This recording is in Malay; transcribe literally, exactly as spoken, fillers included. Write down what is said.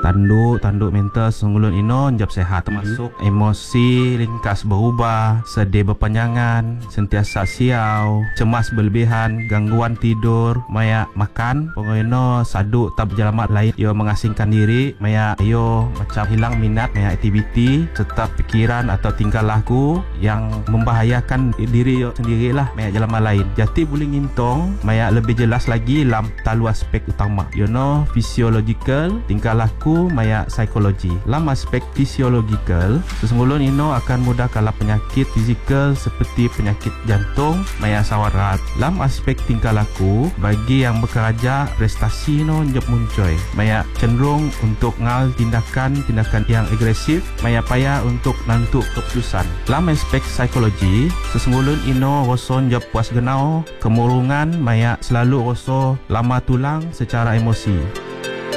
tanduk tanduk mental sesungguhnya ino njab sehat, termasuk emosi ringkas berubah, sedih berpanjangan, sentiasa siau, cemas berlebihan, gangguan tidur, maya makan pokoknya saduk tak berjalamat lain, yo mengasingkan diri, maya yo macam hilang minat maya aktiviti serta pikiran atau tingkah laku yang membahayakan diri yo sendirilah maya jalaman lain. Jadi boleh ngintong maya lebih jelas lagi dalam talu aspek utama, you know, physiological, tingkah laku maya psikologi. Dalam aspek physiological, sesungguhnya ino akan mudah kalah penyakit fizikal seperti penyakit jantung maya sawarat. Dalam aspek tingkah laku, bagi yang bekerja prestasi ino njep muncoy maya cenderung untuk ngal tindakan-tindakan yang agresif maya payah untuk nantuk keputusan. Dalam aspek psikologi, sesungguhnya ino rasa njep puas genau, kemurungan maya selalu rasa lama tulang secara emosi.